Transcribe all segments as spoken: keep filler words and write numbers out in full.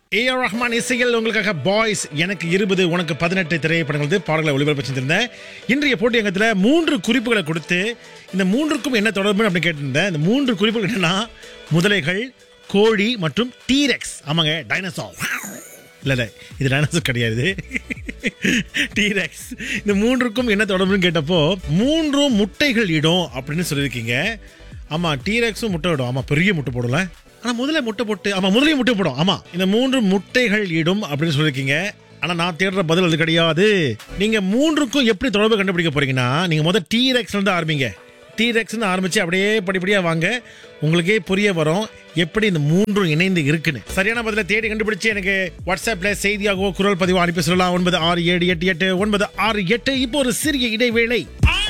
A R Rahman இசையில் உங்களுக்காக boys எனக்கு இருபது உனக்கு பதினெட்டு திரைப்படங்கள் பாடல்களை ஒளிபரப்பு செஞ்சிருந்தேன். இன்றைய போட்டி அங்கத்தில் மூன்று குறிப்புகளை கொடுத்து இந்த மூன்றுக்கும் என்ன தொடர்பு அப்படின்னு கேட்டிருந்தேன். இந்த மூன்று குறிப்புகள் என்னன்னா முதலைகள், கோழி மற்றும் டீரெக்ஸ். ஆமாங்க, டைனோசார். இல்லை இல்லை இது டைனோசார் கிடையாது, டீரெக்ஸ். இந்த மூன்றுக்கும் என்ன தொடர்புன்னு கேட்டப்போ மூன்றும் முட்டைகள் இடும் அப்படின்னு சொல்லியிருக்கீங்க. ஆமாம், டீரெக்ஸும் முட்டை இடும். ஆமாம், பெரிய முட்டை போடல. ஆனால் முதல்ல முட்டை போட்டு ஆமாம் முதலையும் முட்டை போடும். ஆமாம், இந்த மூன்று முட்டைகள் இடும் அப்படின்னு சொல்லியிருக்கீங்க. ஆனால் நான் தேடுற பதில் அது கிடையாது. நீங்கள் மூன்றுக்கும் எப்படி தொடர்பு கண்டுபிடிக்க போறீங்கன்னா, நீங்கள் முதல் டீரெக்ஸ்லேருந்து ஆரம்பிங்க. டீரெக்ஸ்னு ஆரம்பித்து அப்படியே படிப்படியாக வாங்க, உங்களுக்கே புரிய வரும் எப்படி இந்த மூன்றும் இணைந்து இருக்குன்னு. சரியான பதிலை தேடி கண்டுபிடிச்சு எனக்கு வாட்ஸ்அப்பில் செய்தியாகவோ குரல் பதிவோ அனுப்பி சொல்லலாம். ஒன்பது ஆறு ஏழு எட்டு எட்டு ஒன்பது ஆறு எட்டு. இப்போ ஒரு சிறிய இடைவேளை.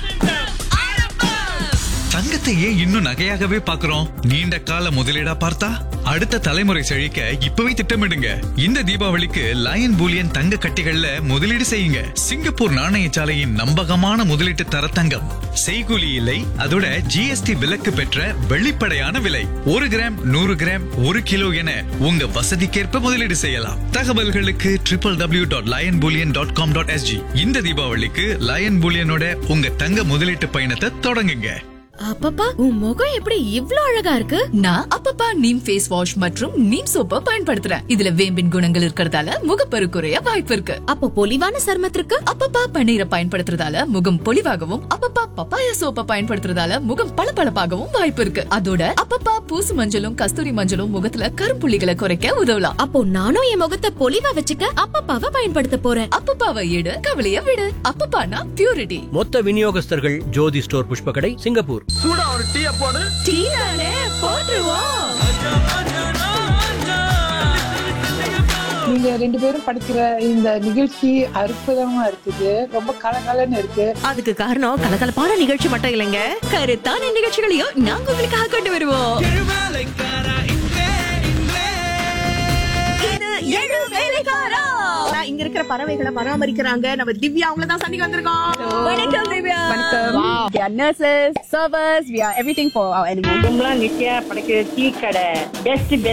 தங்கத்தை ஏன் இன்னும் நகையாகவே பார்க்கிறோம்? நீண்ட கால முதலீடா பார்த்தா அடுத்த தலைமுறை செழிக்க இப்பவே திட்டமிடுங்க. இந்த தீபாவளிக்கு லயன் பூலியன் தங்க கட்டிகள்ல முதலீடு செய்யுங்க. சிங்கப்பூர் நாணயசாலையின் நம்பகமான முதலீட்டு தர தங்கம். செய்கூலி இல்லை, அதோட ஜிஎஸ்டி விலக்கு பெற்ற வெளிப்படையான விலை. ஒரு கிராம், நூறு கிராம், ஒரு கிலோ என உங்க வசதிக்கேற்ப முதலீடு செய்யலாம். தகவல்களுக்கு triple W dot line Boolean dot com dot SG. இந்த தீபாவளிக்கு லயன் பூலியனோட உங்க தங்க முதலீட்டு பயணத்தை தொடங்குங்க. அப்பப்பா, உன் முகம் எப்படி இவ்ளோ அழகா இருக்கு? நான் அப்பப்பா நீம் ஃபேஸ் வாஷ் மற்றும் நீம் சோப்பை பயன்படுத்துறேன். இதுல வேம்பின் குணங்கள் இருக்கறதால முகப்பரு குறைய வாய்ப்பு இருக்கு. அப்போ பொலிவான சருமத்திற்கு அப்பப்பா பன்னீரை பயன்படுத்துறதால முகம் பொலிவாகவும், அப்பப்பா பப்பாயா சோப்பை பயன்படுத்துறதால முகம் பளபளப்பாகவும் வாய்ப்பு இருக்கு. அதோட அப்பப்பா பூசு மஞ்சளும் கஸ்தூரி மஞ்சளும் முகத்துல கரும்புள்ளிகளை குறைக்க உதவலாம். அப்போ நானும் என் முகத்தை பொலிவா வச்சுக்க அப்பப்பாவை பயன்படுத்த போறேன். அப்பப்பாவை எடு, கவலைய விடு. அப்பப்பானா பியூரிட்டி. மொத்த விநியோகஸ்தர்கள் ஜோதி ஸ்டோர், புஷ்பகடை, சிங்கப்பூர். சூடா ஒரு டீ போடு. டீ தானே போட்டுருவோம். நீங்க ரெண்டு பேரும் படிக்கிற இந்த நிகழ்ச்சி அற்புதமா இருக்குது, ரொம்ப கலகலன்னு இருக்கு. அதுக்கு காரணம் கலகலப்பான நிகழ்ச்சி மட்டும் இல்லைங்க, கருத்தான நிகழ்ச்சிகளையும் நாங்க உங்களுக்காக கொண்டு வருவோம். இது ஏழு வேலைக்காரா. இங்க இருக்கிற பறவைகளை பராமரிக்கிறாங்க. நம்ம திவ்யா அவங்கள தான் சந்திக்க வந்திருக்கோம். வணக்கம் திவ்யா. வணக்கம். We are nurses, servers, we are everything for our animals. Nithya படைக்கிற டீ கடை பெஸ்ட்